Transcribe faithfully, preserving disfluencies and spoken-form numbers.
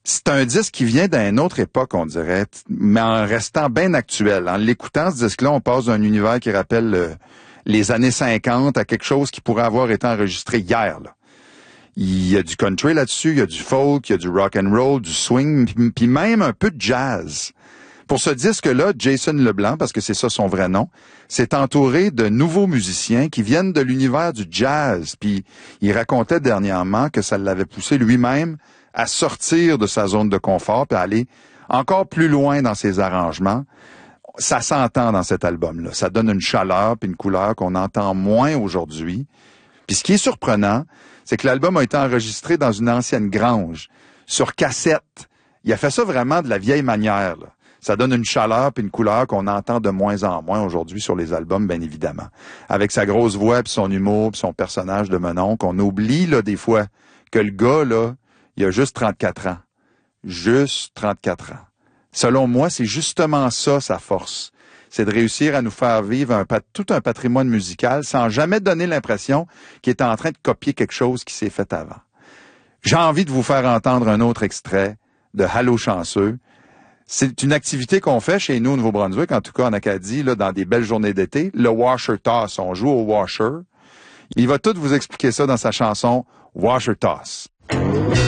C'est un disque qui vient d'une autre époque, on dirait, mais en restant bien actuel. En l'écoutant, ce disque-là, on passe d'un univers qui rappelle euh, les années cinquante à quelque chose qui pourrait avoir été enregistré hier, là. Il y a du country là-dessus, il y a du folk, il y a du rock and roll, du swing, puis même un peu de jazz. Pour ce disque-là, Jason Leblanc, parce que c'est ça son vrai nom, s'est entouré de nouveaux musiciens qui viennent de l'univers du jazz. Puis il racontait dernièrement que ça l'avait poussé lui-même à sortir de sa zone de confort puis à aller encore plus loin dans ses arrangements. Ça s'entend dans cet album-là. Ça donne une chaleur puis une couleur qu'on entend moins aujourd'hui. Puis ce qui est surprenant, c'est que l'album a été enregistré dans une ancienne grange, sur cassette. Il a fait ça vraiment de la vieille manière, là. Ça donne une chaleur puis une couleur qu'on entend de moins en moins aujourd'hui sur les albums, bien évidemment. Avec sa grosse voix puis son humour puis son personnage de mononcle, on oublie, là, des fois, que le gars, là, il a juste trente-quatre ans. Juste trente-quatre ans. Selon moi, c'est justement ça, sa force. C'est de réussir à nous faire vivre un, tout un patrimoine musical sans jamais donner l'impression qu'il est en train de copier quelque chose qui s'est fait avant. J'ai envie de vous faire entendre un autre extrait de Allô chanceux. C'est une activité qu'on fait chez nous au Nouveau-Brunswick, en tout cas en Acadie, là, dans des belles journées d'été. Le Washer Toss, on joue au Washer. Il va tout vous expliquer ça dans sa chanson Washer Toss.